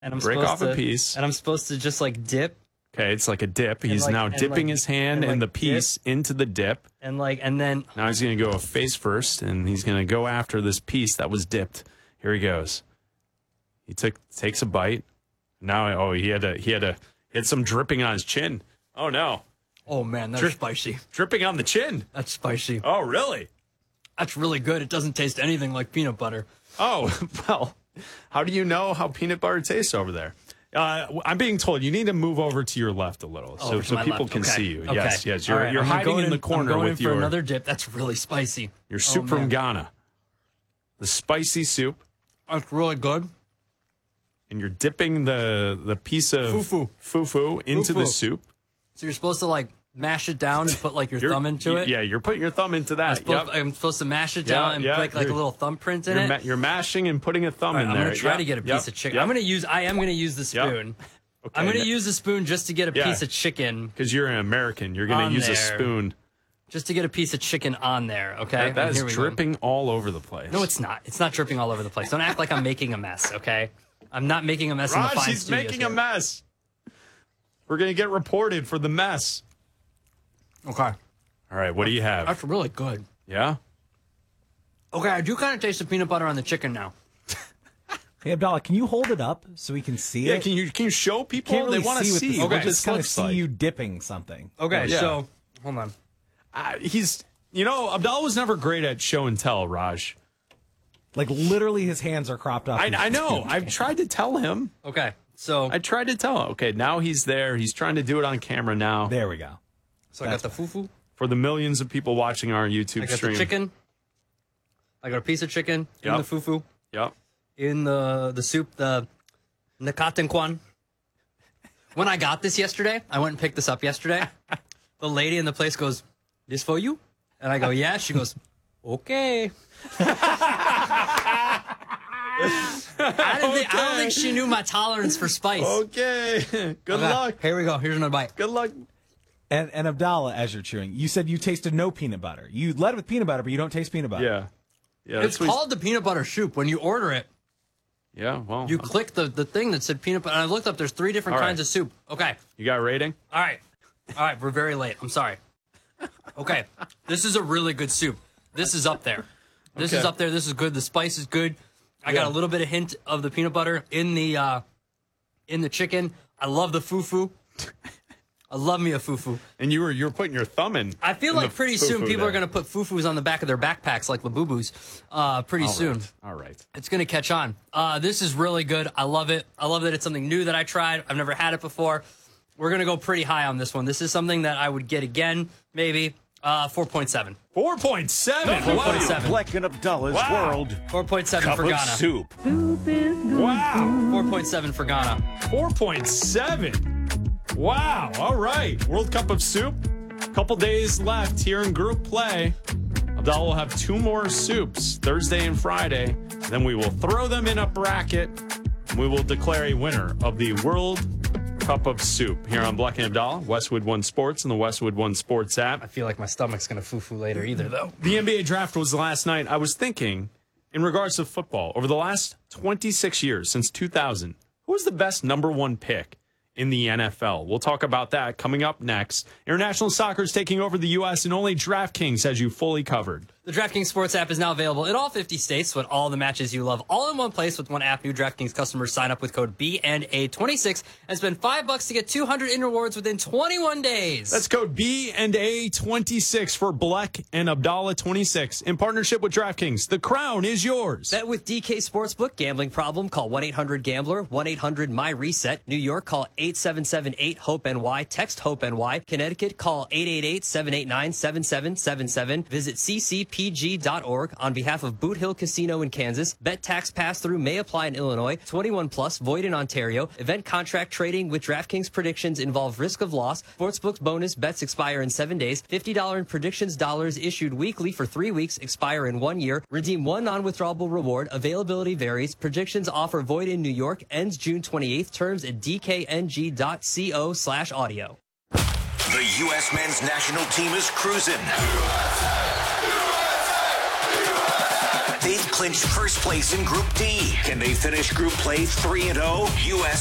And I'm break off a piece. And I'm supposed to just like dip. Okay, it's like a dip. He's now dipping his hand and the piece into the dip. And then now he's going to go face first, and he's going to go after this piece that was dipped. Here he goes. He takes a bite. Now, he had some dripping on his chin. Oh no! Oh man, that's spicy. Dripping on the chin. That's spicy. Oh really? That's really good. It doesn't taste anything like peanut butter. Oh well, how do you know how peanut butter tastes over there? I'm being told you need to move over to your left a little so people can see you. Okay. Yes. You're hiding in the corner with your another dip. That's really spicy. Your soup from Ghana. The spicy soup. That's really good. And you're dipping the piece of fufu into the soup. So you're supposed to like mash it down and put like your thumb into it? Yeah, you're putting your thumb into that. I'm supposed to mash it down and put like a little thumbprint in it? You're mashing and putting a thumb in there. I'm going to try to get a piece of chicken. I am going to use the spoon. Okay. I'm going to use the spoon just to get a piece of chicken. Because you're an American. You're going to use a spoon. Just to get a piece of chicken on there, okay? That is dripping all over the place. No, it's not. It's not dripping all over the place. Don't act like I'm making a mess, okay? I'm not making a mess in the fine he's making a mess. We're going to get reported for the mess. Okay. All right, what do you have? That's really good. Yeah? Okay, I do kind of taste the peanut butter on the chicken now. Hey, Abdallah, can you hold it up so we can see it? Yeah, can you show people? Can't really they want to see. Okay, we'll just kind of see you dipping something. Okay, so hold on. Abdallah was never great at show and tell, Raj. Like literally his hands are cropped up. I know. I've tried to tell him. Okay, so I tried to tell him. Okay, now he's there. He's trying to do it on camera now. There we go. So I got the fufu. For the millions of people watching our YouTube stream. I got the chicken. I got a piece of chicken in the fufu. Yep. In the soup, the nakatenkwan. When I got this yesterday, I went and picked this up yesterday. The lady in the place goes, "This for you?" And I go, "Yeah." She goes, "Okay." I don't think she knew my tolerance for spice. Okay. Good luck. Here we go. Here's another bite. Good luck. And Abdallah, as you're chewing, you said you tasted no peanut butter. You led with peanut butter, but you don't taste peanut butter. Yeah. It's called the peanut butter soup. When you order it, well, you click the thing that said peanut butter. And I looked up. There's 3 different kinds of soup. Okay. You got a rating? All right. We're very late. I'm sorry. Okay. This is a really good soup. This is up there. This is up there. This is good. The spice is good. I got a little bit of hint of the peanut butter in the chicken. I love the fufu. I love me a fufu. And you were putting your thumb in. I feel like pretty soon people are going to put fufus on the back of their backpacks like Labubus. Pretty soon. All right. It's going to catch on. This is really good. I love it. I love that it's something new that I tried. I've never had it before. We're going to go pretty high on this one. This is something that I would get again, maybe. 4.7. 4.7. 4.7. Black and Abdallah's World. 4.7 for Ghana. Soup. Wow. 4.7 for Ghana. 4.7. Wow. All right. World Cup of Soup. Couple days left here in group play. Abdallah will have 2 more soups Thursday and Friday. Then we will throw them in a bracket. We will declare a winner of the World Cup of Soup here on Black and Abdallah, Westwood One Sports, and the Westwood One Sports app. I feel like my stomach's going to foo-foo later either, though. The NBA draft was last night. I was thinking, in regards to football, over the last 26 years, since 2000, who was the best number 1 pick in the NFL? We'll talk about that coming up next. International soccer is taking over the U.S., and only DraftKings has you fully covered. The DraftKings Sports app is now available in all 50 states with all the matches you love all in one place with one app. New DraftKings customers sign up with code BNA26 and spend $5 to get $200 in rewards within 21 days. That's code BNA26 for Black and Abdallah 26 in partnership with DraftKings. The crown is yours. Bet with DK Sportsbook. Gambling problem? Call 1-800-GAMBLER, 1-800-MY-RESET. New York, call 877-8-HOPE-NY. Text HOPE-NY. Connecticut, call 888-789-7777. Visit CCPG.org on behalf of Boot Hill Casino in Kansas. Bet tax pass-through may apply in Illinois. 21 plus, void in Ontario. Event contract trading with DraftKings predictions involve risk of loss. Sportsbook bonus bets expire in 7 days. $50 in predictions dollars issued weekly for 3 weeks, expire in 1 year. Redeem one non-withdrawable reward. Availability varies. Predictions offer void in New York. Ends June 28th. Terms at dkng.co/audio. The U.S. men's national team is cruising. They've clinched first place in Group D. Can they finish Group Play 3-0? U.S.